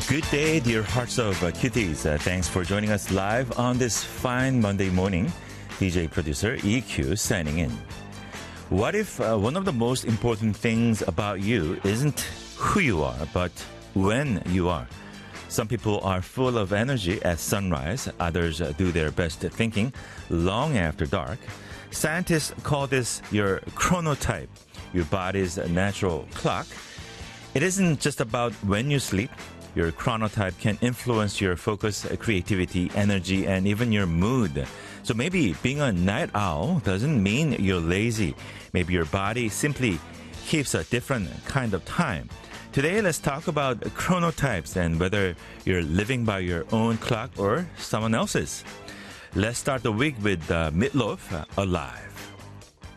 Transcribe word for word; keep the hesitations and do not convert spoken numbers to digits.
Good day, dear hearts of uh, kitties. Uh, thanks for joining us live on this fine Monday morning. D J producer E Q signing in. What if uh, one of the most important things about you isn't who you are, but when you are? Some people are full of energy at sunrise. Others uh, do their best thinking long after dark. Scientists call this your chronotype, your body's natural clock. It isn't just about when you sleep. Your chronotype can influence your focus, creativity, energy, and even your mood. So maybe being a night owl doesn't mean you're lazy. Maybe your body simply keeps a different kind of time. Today, let's talk about chronotypes and whether you're living by your own clock or someone else's. Let's start the week with uh, Meatloaf, uh, Alive.